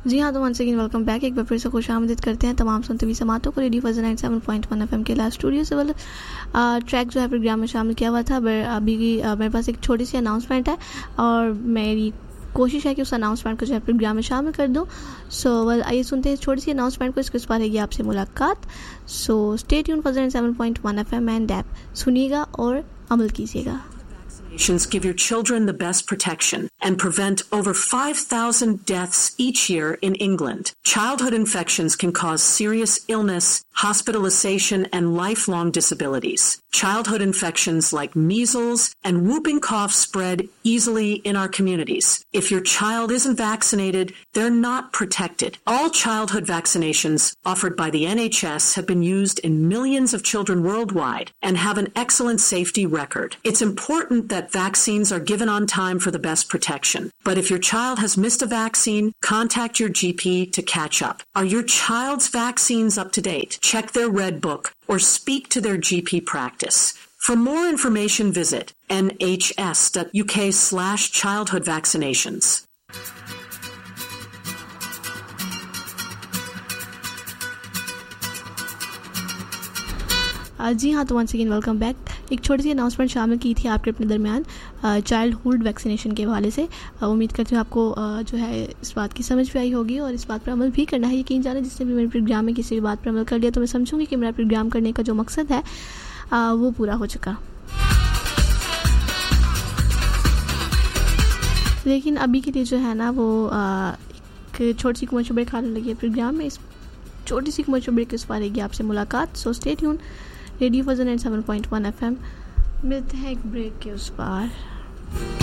जी हाँ, तो once again welcome back. एक बार फिर से खुशामदीद करते हैं तमाम सुनते हुए समातों को रेडियो फजल 97.1 एफएम के लास्ट स्टूडियो से वाला ट्रैक जो है प्रोग्राम में शामिल किया हुआ था। अभी मेरे पास एक छोटी सी अनाउंसमेंट है और मेरी कोशिश है कि उस अनाउंसमेंट को जो है प्रोग्राम में शामिल कर दूँ। सो आइए सुनते हैं छोटी सी अनाउंसमेंट को। इसके बाद रहेगी आपसे मुलाकात। So stay tune Fazal 97.1 FM and app सुनिएगा और अमल कीजिएगा। Vaccinations give your children the best protection and prevent over 5,000 deaths each year in England. Childhood infections can cause serious illness, hospitalization, and lifelong disabilities. Childhood infections like measles and whooping cough spread easily in our communities. If your child isn't vaccinated, they're not protected. All childhood vaccinations offered by the NHS have been used in millions of children worldwide and have an excellent safety record. It's important that vaccines are given on time for the best protection. But if your child has missed a vaccine, contact your GP to catch up. Are your child's vaccines up to date? Check their Red Book or speak to their GP practice. For more information, visit nhs.uk/childhood vaccinations. जी हाँ, तो once again welcome back. एक छोटी सी announcement शामिल की थी आपके अपने दरमियान चाइल्डहुड वैक्सीनेशन के हवाले से। उम्मीद करती हूँ आपको जो है इस बात की समझ भी आई होगी और इस बात पर अमल भी करना है। यकीन जाने जिसने भी मेरे प्रोग्राम में किसी भी बात पर अमल कर लिया तो मैं समझूंगी कि मेरा प्रोग्राम करने का जो मकसद है वो पूरा हो चुका। लेकिन अभी के लिए जो है ना वो एक छोटी सी कमर्शियल ब्रेक आने लगी है प्रोग्राम में। इस छोटी सी कमर्शियल ब्रेक के उस पर रहेगी आपसे मुलाकात। सो स्टे ट्यून रेडियो फजल 97.1 एफएम। मिलते हैं एक ब्रेक के उस पार।